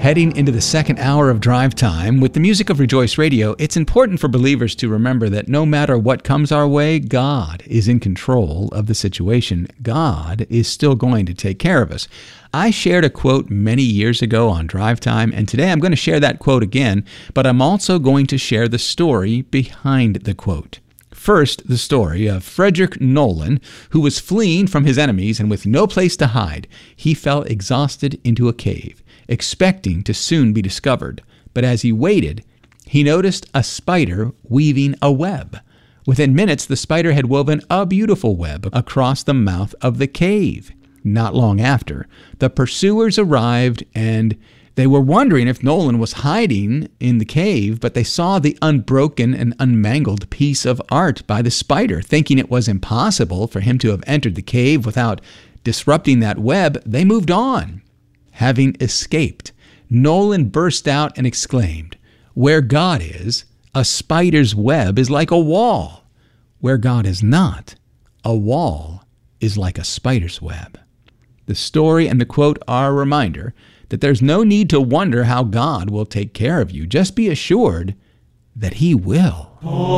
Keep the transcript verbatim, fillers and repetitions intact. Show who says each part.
Speaker 1: Heading into the second hour of Drive Time, with the music of Rejoice Radio, it's important for believers to remember that no matter what comes our way, God is in control of the situation. God is still going to take care of us. I shared a quote many years ago on Drive Time, and today I'm going to share that quote again, but I'm also going to share the story behind the quote. First, the story of Frederick Nolan, who was fleeing from his enemies and with no place to hide. He fell exhausted into a cave, expecting to soon be discovered. But as he waited, he noticed a spider weaving a web. Within minutes, the spider had woven a beautiful web across the mouth of the cave. Not long after, the pursuers arrived, and they were wondering if Nolan was hiding in the cave, but they saw the unbroken and unmangled piece of art by the spider. Thinking it was impossible for him to have entered the cave without disrupting that web, they moved on. Having escaped, Nolan burst out and exclaimed, "Where God is, a spider's web is like a wall. Where God is not, a wall is like a spider's web." The story and the quote are a reminder that there's no need to wonder how God will take care of you. Just be assured that He will.